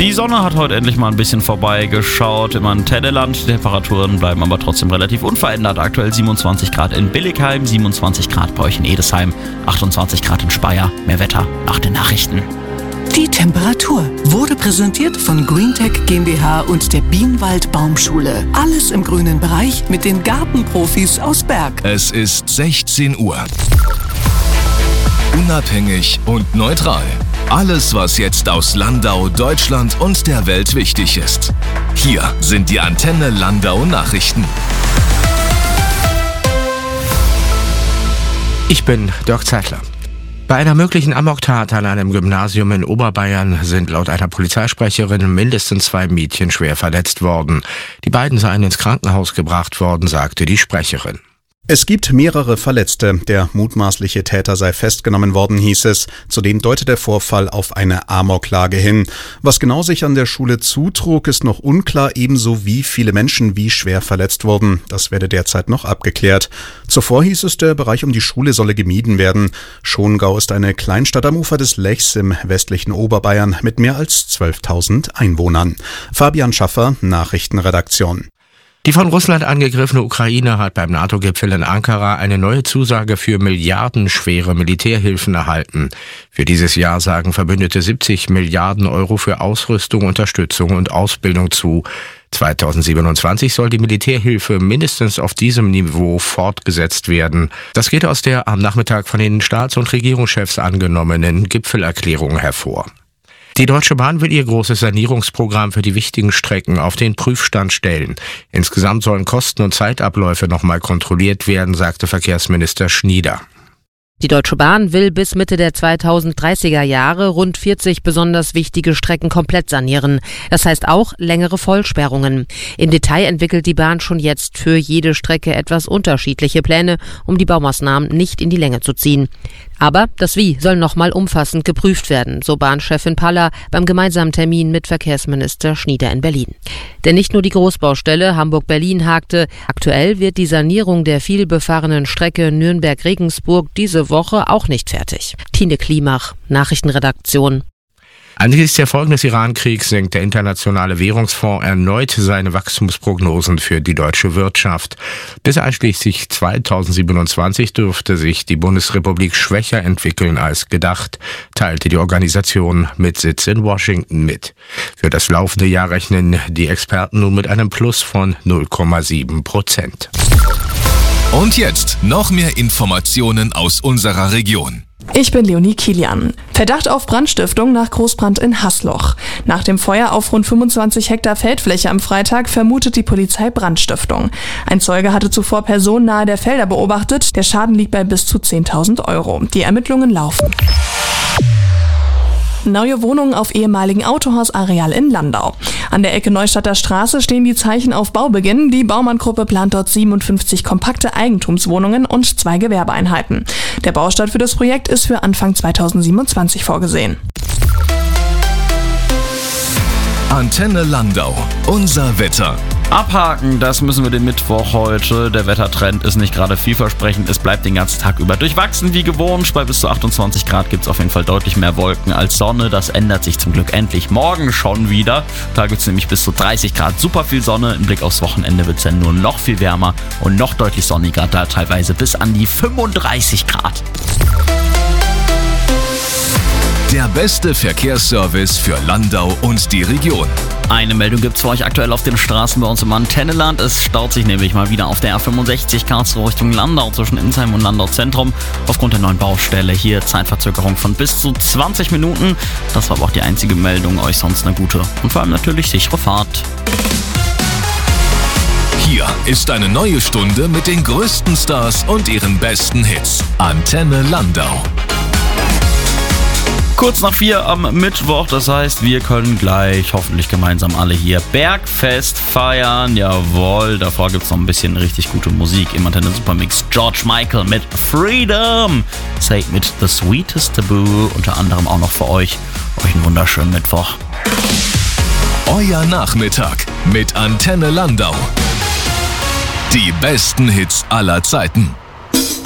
Die Sonne hat heute endlich mal ein bisschen vorbeigeschaut im Antenneland. Die Temperaturen bleiben aber trotzdem relativ unverändert. Aktuell 27 Grad in Billigheim, 27 Grad bei euch in Edesheim, 28 Grad in Speyer. Mehr Wetter nach den Nachrichten. Die Temperatur wurde präsentiert von GreenTech GmbH und der Bienenwald Baumschule. Alles im grünen Bereich mit den Gartenprofis aus Berg. Es ist 16 Uhr. Unabhängig und neutral. Alles, was jetzt aus Landau, Deutschland und der Welt wichtig ist. Hier sind die Antenne Landau Nachrichten. Ich bin Dirk Zeitler. Bei einer möglichen Amoktat an einem Gymnasium in Oberbayern sind laut einer Polizeisprecherin mindestens 2 Mädchen schwer verletzt worden. Die beiden seien ins Krankenhaus gebracht worden, sagte die Sprecherin. Es gibt mehrere Verletzte. Der mutmaßliche Täter sei festgenommen worden, hieß es. Zudem deutet der Vorfall auf eine Amoklage hin. Was genau sich an der Schule zutrug, ist noch unklar, ebenso wie viele Menschen wie schwer verletzt wurden. Das werde derzeit noch abgeklärt. Zuvor hieß es, der Bereich um die Schule solle gemieden werden. Schongau ist eine Kleinstadt am Ufer des Lechs im westlichen Oberbayern mit mehr als 12.000 Einwohnern. Fabian Schaffer, Nachrichtenredaktion. Die von Russland angegriffene Ukraine hat beim NATO-Gipfel in Ankara eine neue Zusage für milliardenschwere Militärhilfen erhalten. Für dieses Jahr sagen Verbündete 70 Milliarden Euro für Ausrüstung, Unterstützung und Ausbildung zu. 2027 soll die Militärhilfe mindestens auf diesem Niveau fortgesetzt werden. Das geht aus der am Nachmittag von den Staats- und Regierungschefs angenommenen Gipfelerklärung hervor. Die Deutsche Bahn will ihr großes Sanierungsprogramm für die wichtigen Strecken auf den Prüfstand stellen. Insgesamt sollen Kosten und Zeitabläufe nochmal kontrolliert werden, sagte Verkehrsminister Schnieder. Die Deutsche Bahn will bis Mitte der 2030er Jahre rund 40 besonders wichtige Strecken komplett sanieren. Das heißt auch längere Vollsperrungen. Im Detail entwickelt die Bahn schon jetzt für jede Strecke etwas unterschiedliche Pläne, um die Baumaßnahmen nicht in die Länge zu ziehen. Aber das Wie soll nochmal umfassend geprüft werden, so Bahnchefin Paller beim gemeinsamen Termin mit Verkehrsminister Schnieder in Berlin. Denn nicht nur die Großbaustelle Hamburg-Berlin hakte. Aktuell wird die Sanierung der vielbefahrenen Strecke Nürnberg-Regensburg diese Woche auch nicht fertig. Tine Klimach, Nachrichtenredaktion. Angesichts der Folgen des Iran-Kriegs senkt der Internationale Währungsfonds erneut seine Wachstumsprognosen für die deutsche Wirtschaft. Bis einschließlich 2027 dürfte sich die Bundesrepublik schwächer entwickeln als gedacht, teilte die Organisation mit Sitz in Washington mit. Für das laufende Jahr rechnen die Experten nun mit einem Plus von 0,7%. Und jetzt noch mehr Informationen aus unserer Region. Ich bin Leonie Kilian. Verdacht auf Brandstiftung nach Großbrand in Haßloch. Nach dem Feuer auf rund 25 Hektar Feldfläche am Freitag vermutet die Polizei Brandstiftung. Ein Zeuge hatte zuvor Personen nahe der Felder beobachtet. Der Schaden liegt bei bis zu 10.000 Euro. Die Ermittlungen laufen. Neue Wohnungen auf ehemaligen Autohausareal in Landau. An der Ecke Neustadter Straße stehen die Zeichen auf Baubeginn. Die Baumann-Gruppe plant dort 57 kompakte Eigentumswohnungen und 2 Gewerbeeinheiten. Der Baustart für das Projekt ist für Anfang 2027 vorgesehen. Antenne Landau, unser Wetter. Abhaken, das müssen wir den Mittwoch heute. Der Wettertrend ist nicht gerade vielversprechend. Es bleibt den ganzen Tag über durchwachsen wie gewohnt. Bei bis zu 28 Grad gibt es auf jeden Fall deutlich mehr Wolken als Sonne. Das ändert sich zum Glück endlich morgen schon wieder. Da gibt es nämlich bis zu 30 Grad, super viel Sonne. Im Blick aufs Wochenende wird es dann nur noch viel wärmer und noch deutlich sonniger, da teilweise bis an die 35 Grad. Der beste Verkehrsservice für Landau und die Region. Eine Meldung gibt es für euch aktuell auf den Straßen bei uns im Antenneland. Es staut sich nämlich mal wieder auf der R65 Karlsruhe Richtung Landau zwischen Insheim und Landau Zentrum. Aufgrund der neuen Baustelle hier Zeitverzögerung von bis zu 20 Minuten. Das war aber auch die einzige Meldung. Euch sonst eine gute und vor allem natürlich sichere Fahrt. Hier ist eine neue Stunde mit den größten Stars und ihren besten Hits. Antenne Landau. Kurz nach 4 am Mittwoch, das heißt, wir können gleich hoffentlich gemeinsam alle hier Bergfest feiern. Jawohl, davor gibt es noch ein bisschen richtig gute Musik im Antenne Supermix. George Michael mit Freedom. Say mit The Sweetest Taboo, unter anderem auch noch für euch. Euch einen wunderschönen Mittwoch. Euer Nachmittag mit Antenne Landau. Die besten Hits aller Zeiten.